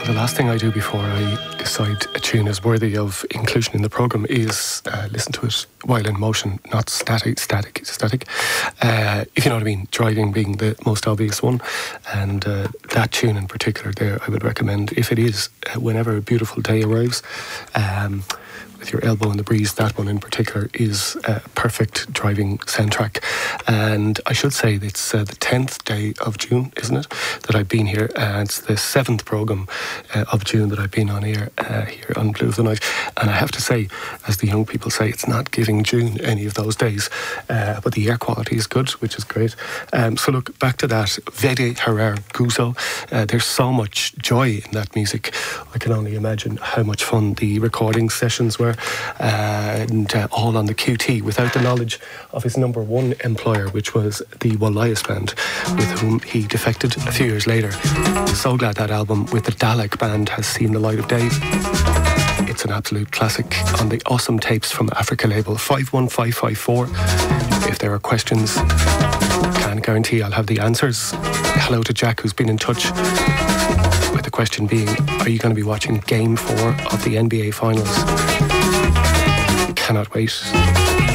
The last thing I do before I decide a tune is worthy of inclusion in the programme is listen to it while in motion, not static. If you know what I mean, driving being the most obvious one. And that tune in particular there, I would recommend, if it is, whenever a beautiful day arrives, with your elbow in the breeze, that one in particular is a perfect driving soundtrack. And I should say it's the 10th day of June, isn't it, that I've been here. It's the 7th programme of June that I've been on air here on Blue of the Night. And I have to say, as the young people say, it's not giving June any of those days. But the air quality is good, which is great. So look, back to that. Vede Harar Guzo. There's so much joy in that music. I can only imagine how much fun the recording sessions were. And all on the QT without the knowledge of his number one employer, which was the Walias Band, with whom he defected a few years later. So glad that album with the Dalek Band has seen the light of day. It's an absolute classic on the Awesome Tapes from Africa label. 51554. If there are questions, can guarantee I'll have the answers. Hello to Jack, who's been in touch, with the question being, are you going to be watching Game 4 of the NBA Finals? Cannot wait.